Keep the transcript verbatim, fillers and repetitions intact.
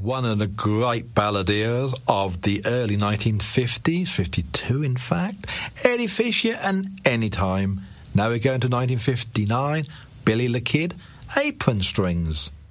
One of the great balladeers of the early nineteen fifties, fifty-two in fact, Eddie Fisher and Anytime. Now we're going to nineteen fifty-nine, Billy the Kid, Apron Strings.